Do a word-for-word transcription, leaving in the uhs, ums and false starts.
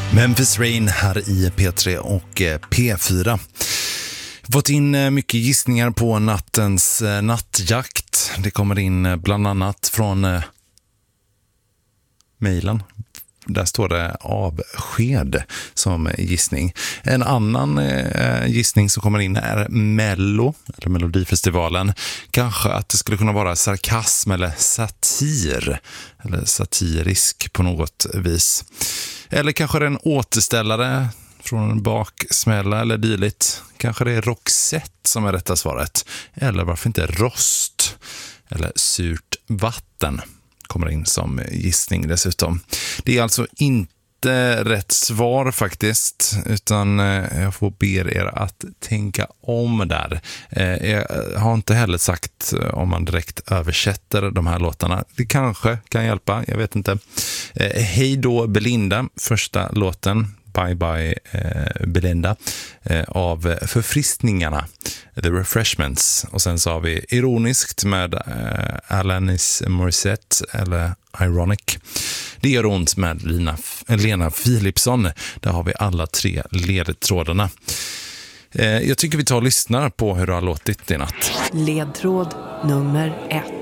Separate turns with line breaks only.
Memphis Rain här i P tre och P fyra. Fått in mycket gissningar på nattens nattjakt. Det kommer in bland annat från mejlen. Där står det avsked som gissning. En annan eh, gissning som kommer in är Mello, eller Melodifestivalen. Kanske att det skulle kunna vara sarkasm eller satir. Eller satirisk på något vis. Eller kanske det är en återställare från en baksmälla eller dylikt. Kanske det är Roxette som är rätta svaret. Eller varför inte rost eller surt vatten kommer in som gissning dessutom. Det är alltså inte rätt svar faktiskt, utan jag får be er att tänka om där. Jag har inte heller sagt om man direkt översätter de här låtarna. Det kanske kan hjälpa, jag vet inte. Hej då Belinda, första låten. Bye Bye eh, Belinda eh, av Förfriskningarna, The Refreshments. Och sen så har vi ironiskt med eh, Alanis Morissette eller Ironic. Det gör ont med Lina, Lena Philipsson. Där har vi alla tre ledtrådarna. Eh, jag tycker vi tar och lyssnar på hur det har låtit i natt.
Ledtråd nummer ett.